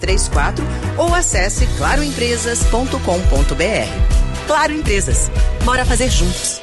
34 ou acesse claroempresas.com.br. Claro Empresas. Bora fazer juntos.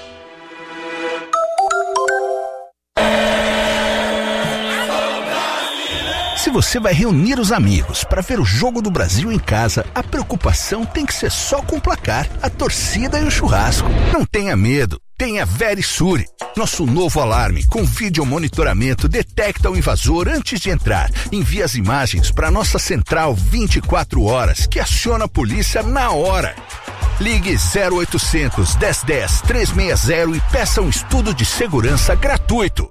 Se você vai reunir os amigos para ver o Jogo do Brasil em casa, a preocupação tem que ser só com o placar, a torcida e o churrasco. Não tenha medo. Tenha Verisure. Nosso novo alarme com vídeo monitoramento detecta o invasor antes de entrar. Envia as imagens para nossa central 24 horas, que aciona a polícia na hora. Ligue 0800 1010 360 e peça um estudo de segurança gratuito.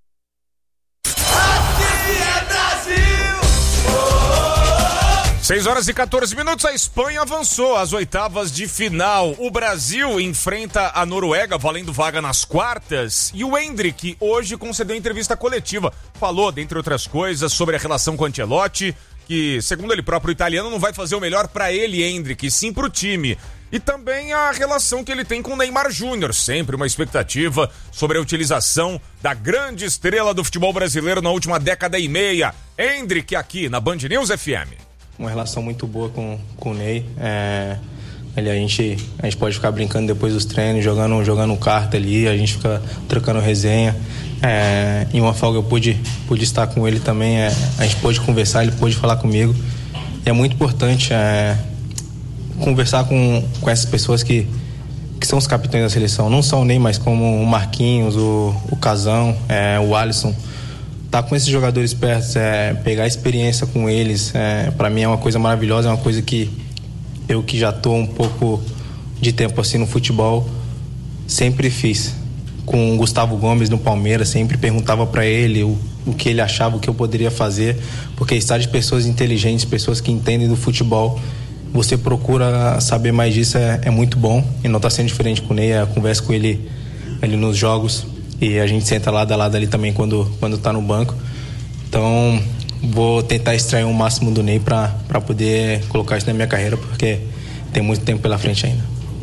6h14, a Espanha avançou às oitavas de final. O Brasil enfrenta a Noruega, valendo vaga nas quartas. E o Endrick hoje concedeu entrevista coletiva. Falou, dentre outras coisas, sobre a relação com o Ancelotti, que, segundo ele próprio, o italiano não vai fazer o melhor para ele, Endrick, sim pro time. E também a relação que ele tem com o Neymar Júnior, sempre uma expectativa sobre a utilização da grande estrela do futebol brasileiro na última década e meia. Endrick aqui na Band News FM. Uma relação muito boa com o Ney. A gente pode ficar brincando depois dos treinos, jogando carta ali, a gente fica trocando resenha. Em uma folga eu pude estar com ele também, a gente pôde conversar, ele pôde falar comigo. E é muito importante conversar com essas pessoas que são os capitães da seleção, não só o Ney, mas como o Marquinhos, o Casão, o Alisson. Tá com esses jogadores perto, pegar experiência com eles, para mim é uma coisa maravilhosa, é uma coisa que eu que já tô um pouco de tempo assim no futebol, sempre fiz. Com o Gustavo Gomes no Palmeiras, sempre perguntava para ele o que ele achava, o que eu poderia fazer, porque estar de pessoas inteligentes, pessoas que entendem do futebol, você procura saber mais disso, é muito bom, e não tá sendo diferente com o Ney, converso com ele nos jogos, e a gente senta lado a lado ali também quando tá no banco. Então vou tentar extrair o máximo do Ney para poder colocar isso na minha carreira, porque tem muito tempo pela frente ainda.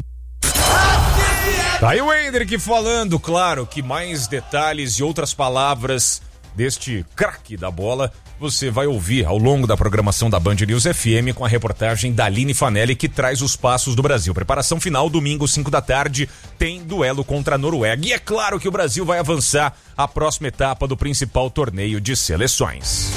Tá aí o Endrick falando, claro, que mais detalhes e outras palavras deste craque da bola você vai ouvir ao longo da programação da Band News FM com a reportagem da Aline Fanelli, que traz os passos do Brasil. Preparação final, domingo, 5 da tarde, tem duelo contra a Noruega. E é claro que o Brasil vai avançar à próxima etapa do principal torneio de seleções.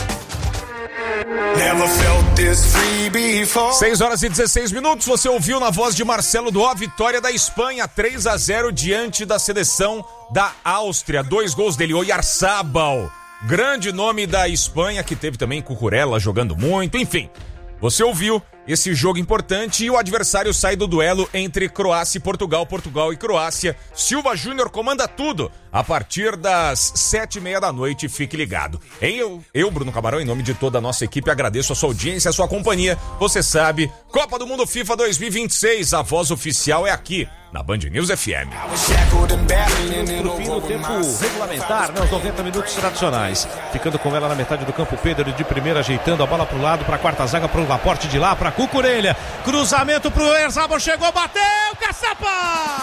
6h16, você ouviu na voz de Marcelo Duó, vitória da Espanha, 3-0 diante da seleção da Áustria. 2 gols dele, Oyarzabal. Grande nome da Espanha, que teve também Cucurella jogando muito, enfim. Você ouviu esse jogo importante e o adversário sai do duelo entre Croácia e Portugal, Portugal e Croácia. Silva Júnior comanda tudo a partir das 7h30 da noite, fique ligado. Eu, Bruno Camarão, em nome de toda a nossa equipe, agradeço a sua audiência, a sua companhia. Você sabe, Copa do Mundo FIFA 2026, a voz oficial é aqui, na Band News FM. Pro fim do tempo regulamentar, os 90 minutos tradicionais. Ficando com ela na metade do campo, Pedro de primeira ajeitando a bola pro lado, pra quarta zaga, pro Laporte de lá, pra Cucurella. Cruzamento pro Oyarzabal, chegou, bateu, caçapa!